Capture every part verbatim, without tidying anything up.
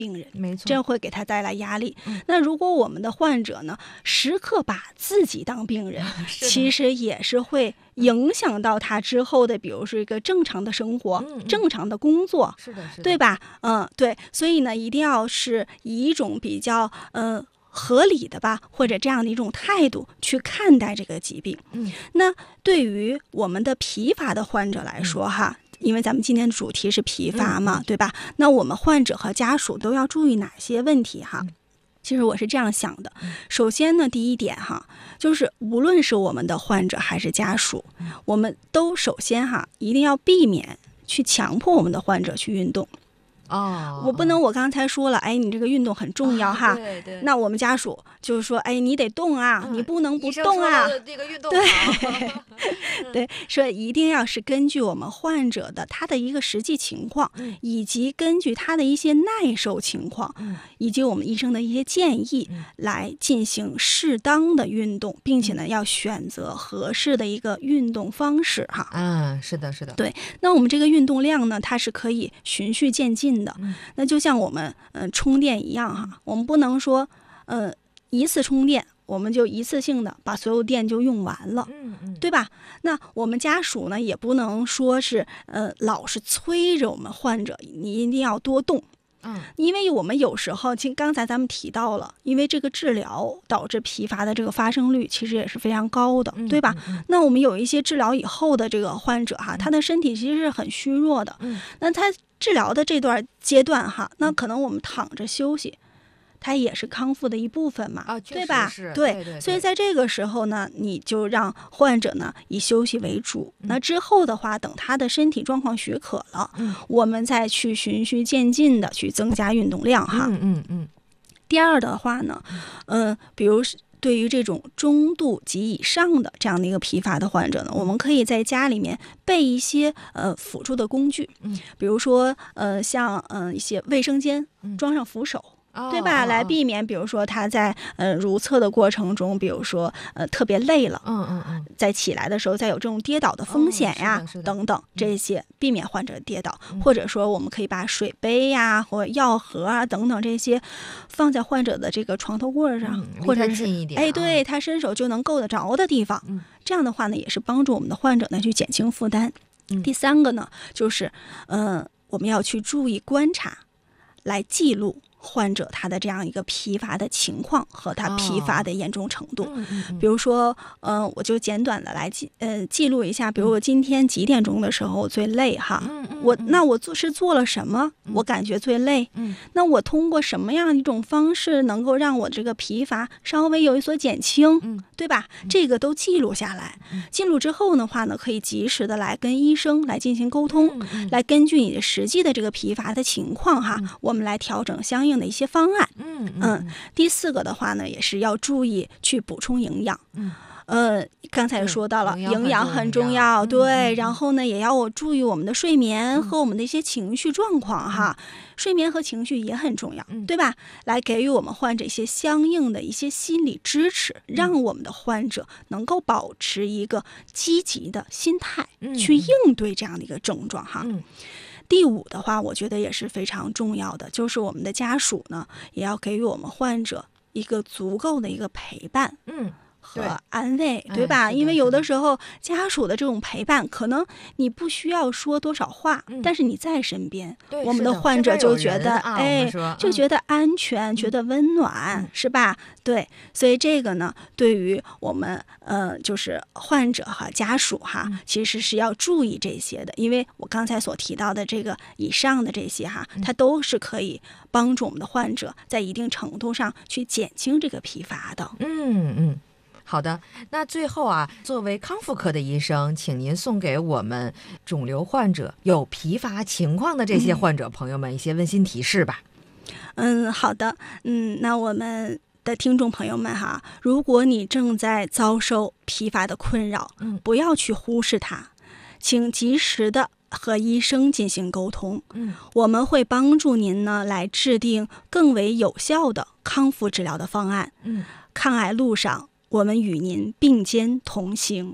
病人， 没错， 这会给他带来压力。 嗯、 那如果我们的患者呢，时刻把自己当病人，其实也是会影响到他之后的，比如说一个正常的生活、 嗯嗯、 正常的工作， 是的，是的， 对吧？嗯，对。所以呢，一定要是以一种比较嗯。合理的吧，或者这样的一种态度去看待这个疾病。 嗯， 那对于我们的疲乏的患者来说哈，嗯、因为咱们今天的主题是疲乏嘛， 嗯、 对吧？那我们患者和家属都要注意哪些问题哈？ 嗯、 其实我是这样想的，首先呢，第一点哈，就是无论是我们的患者还是家属， 嗯、 我们都首先哈一定要避免去强迫我们的患者去运动。 哦， 我不能，我刚才说了，哎，你这个运动很重要哈， 啊、对对， 那我们家属就是说，哎，你得动啊， 嗯、 你不能不动啊。 这个运动对，对，说一定要是根据我们患者的他的一个实际情况， 嗯、 以及根据他的一些耐受情况， 嗯、 以及我们医生的一些建议、 嗯、 来进行适当的运动，并且呢，要选择合适的一个运动方式哈。 嗯，是的，是的。 对，那我们这个运动量呢，它是可以循序渐进的。 嗯、 那就像我们嗯、呃、充电一样哈，我们不能说呃一次充电我们就一次性的把所有电就用完了， 嗯嗯， 对吧？那我们家属呢也不能说是呃老是催着我们患者你一定要多动。 嗯， 因为我们有时候，其实刚才咱们提到了，因为这个治疗导致疲乏的这个发生率其实也是非常高的， 嗯、 对吧？ 嗯嗯、 那我们有一些治疗以后的这个患者哈，他的身体其实是很虚弱的。 嗯， 那他治疗的这段阶段哈，那可能我们躺着休息，它也是康复的一部分嘛， 啊， 对吧？ 对， 对， 对对， 所以在这个时候呢，你就让患者呢以休息为主。 嗯、 那之后的话，等他的身体状况许可了， 嗯、 我们再去循序渐进的去增加运动量哈。 嗯嗯嗯。 第二的话呢，嗯、呃，比如对于这种中度及以上的这样的一个疲乏的患者呢，我们可以在家里面备一些呃辅助的工具， 嗯， 比如说呃像嗯、呃、一些卫生间装上扶手。 哦、 对吧？ 哦、 来避免，比如说他在呃如厕的过程中，比如说呃特别累了， 嗯嗯嗯， 在起来的时候再有这种跌倒的风险呀、 哦、 等等这些，避免患者跌倒、 嗯。 或者说我们可以把水杯呀、或药盒啊等等这些放在患者的这个床头柜上， 嗯、 或者是近一点、啊、 哎，对他伸手就能够得着的地方。 嗯， 这样的话呢，也是帮助我们的患者呢去减轻负担。 嗯、 第三个呢，就是嗯、呃，我们要去注意观察，来记录患者他的这样一个疲乏的情况和他疲乏的严重程度。 哦、嗯嗯嗯， 比如说，嗯、呃，我就简短的来记呃记录一下，比如我今天几点钟的时候我最累哈， 嗯嗯、 我那我做是做了什么， 嗯、 我感觉最累， 嗯， 那我通过什么样一种方式能够让我这个疲乏稍微有一所减轻， 嗯， 对吧？这个都记录下来， 嗯、 记录之后的话呢，可以及时的来跟医生来进行沟通， 嗯嗯、 来根据你的实际的这个疲乏的情况哈， 嗯、 我们来调整相应的一些方案。 嗯 嗯, 嗯，第四个的话呢，也是要注意去补充营养。 嗯， 呃，刚才说到了营养很重要， 嗯、 对、 嗯， 然后呢，也要注意我们的睡眠和我们的一些情绪状况哈。 嗯、 睡眠和情绪也很重要， 嗯、 对吧？来给予我们患者一些相应的一些心理支持， 嗯、 让我们的患者能够保持一个积极的心态、 嗯、 去应对这样的一个症状哈。 嗯。 第五的话，我觉得也是非常重要的，就是我们的家属呢，也要给予我们患者一个足够的一个陪伴， 嗯， 和安慰， 对, 对吧、 哎？ 因为有的时候家属的这种陪伴，可能你不需要说多少话， 嗯、 但是你在身边， 我们的患者就觉得， 啊、 哎， 嗯、 就觉得安全，嗯、觉得温暖， 嗯、 是吧？对，所以这个呢，对于我们呃，就是患者哈、家属哈、 嗯， 其实是要注意这些的，因为我刚才所提到的这个以上的这些哈， 嗯、 它都是可以帮助我们的患者在一定程度上去减轻这个疲乏的。 嗯嗯。好的，那最后啊，作为康复科的医生，请您送给我们肿瘤患者有疲乏情况的这些患者朋友们一些温馨提示吧。 嗯，好的，嗯，那我们的听众朋友们哈，如果你正在遭受疲乏的困扰， 嗯， 不要去忽视它，请及时的和医生进行沟通， 嗯， 我们会帮助您呢来制定更为有效的康复治疗的方案。 嗯， 抗癌路上，我们与您并肩同行。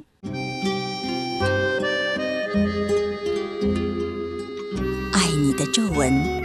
爱你的皱纹